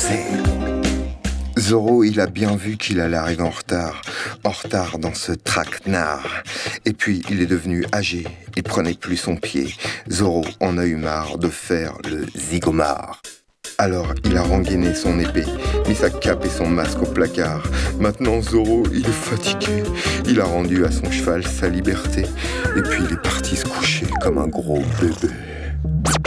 danser. Zorro, il a bien vu qu'il allait arriver en retard dans ce traquenard. Et puis, il est devenu âgé, il prenait plus son pied. Zorro en a eu marre de faire le zigomard. Alors, il a rengainé son épée, mis sa cape et son masque au placard. Maintenant, Zorro, il est fatigué. Il a rendu à son cheval sa liberté. Et puis, il est parti se coucher comme un gros bébé.